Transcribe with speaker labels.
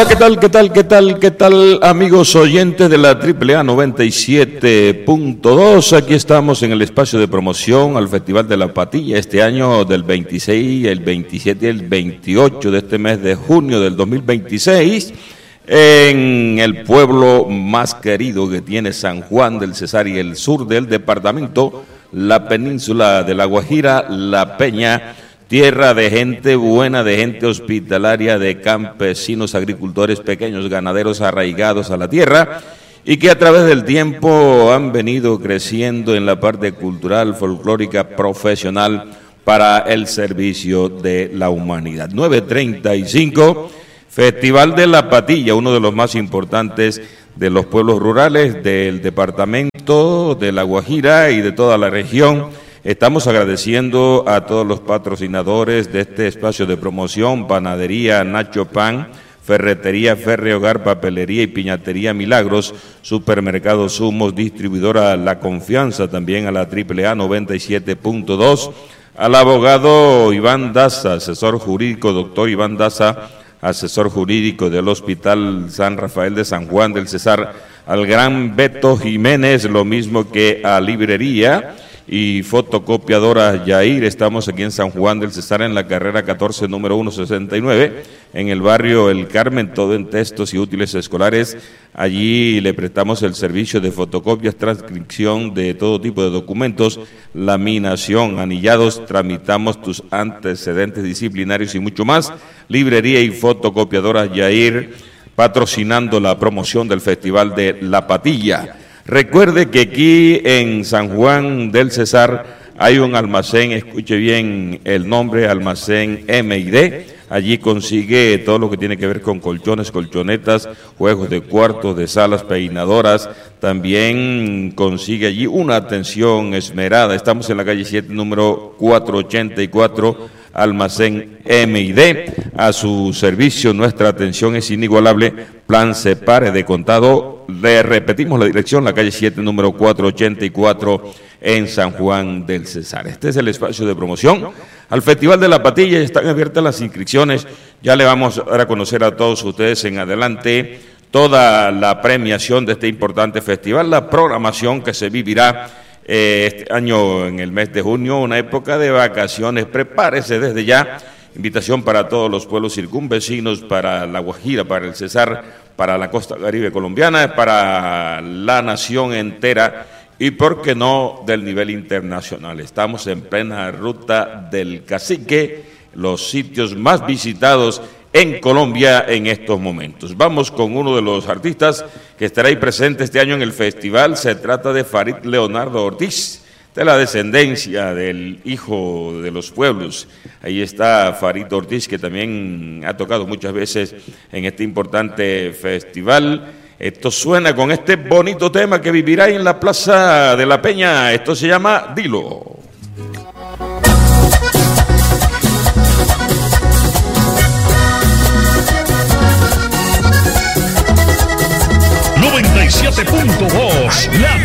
Speaker 1: Hola, ¿qué tal, amigos oyentes de la AAA 97.2? Aquí estamos en el espacio de promoción al Festival de la Patilla, este año del 26, el 27 y el 28 de este mes de junio del 2026, en el pueblo más querido que tiene San Juan del Cesar y el sur del departamento, la península de La Guajira, La Peña, tierra de gente buena, de gente hospitalaria, de campesinos, agricultores, pequeños ganaderos arraigados a la tierra y que a través del tiempo han venido creciendo en la parte cultural, folclórica, profesional para el servicio de la humanidad. 9:35, Festival de la Patilla, uno de los más importantes de los pueblos rurales del departamento de La Guajira y de toda la región. Estamos agradeciendo a todos los patrocinadores de este espacio de promoción: Panadería Nacho Pan, Ferretería Ferre Hogar, Papelería y Piñatería Milagros, Supermercado Sumos, distribuidora La Confianza, también a la AAA 97.2, al abogado Iván Daza, asesor jurídico, doctor Iván Daza, asesor jurídico del Hospital San Rafael de San Juan del Cesar, al gran Beto Jiménez, lo mismo que a Librería y Fotocopiadora Yair. Estamos aquí en San Juan del Cesar, en la carrera 14, número 169, en el barrio El Carmen, todo en textos y útiles escolares. Allí le prestamos el servicio de fotocopias, transcripción de todo tipo de documentos, laminación, anillados, tramitamos tus antecedentes disciplinarios y mucho más. Librería y Fotocopiadora Yair, patrocinando la promoción del Festival de la Patilla. Recuerde que aquí en San Juan del Cesar hay un almacén, escuche bien el nombre, Almacén M&D. Allí consigue todo lo que tiene que ver con colchones, colchonetas, juegos de cuartos, de salas, peinadoras. También consigue allí una atención esmerada. Estamos en la calle 7, número 484, Almacén M&D. A su servicio, nuestra atención es inigualable. Plan Separe de contado. Le repetimos la dirección, la calle 7, número 484, en San Juan del Cesar. Este es el espacio de promoción al Festival de la Patilla. Están abiertas las inscripciones. Ya le vamos a dar a conocer a todos ustedes en adelante toda la premiación de este importante festival, la programación que se vivirá este año en el mes de junio, una época de vacaciones. Prepárese desde ya. Invitación para todos los pueblos circunvecinos, para La Guajira, para el Cesar, para la costa caribe colombiana, para la nación entera y, por qué no, del nivel internacional. Estamos en plena ruta del cacique, los sitios más visitados en Colombia en estos momentos. Vamos con uno de los artistas que estará ahí presente este año en el festival. Se trata de Farid Leonardo Ortiz, de la descendencia del hijo de los pueblos. Ahí está Farid Ortiz, que también ha tocado muchas veces en este importante festival. Esto suena con este bonito tema que vivirá en la Plaza de la Peña. Esto se llama Dilo.
Speaker 2: #97.2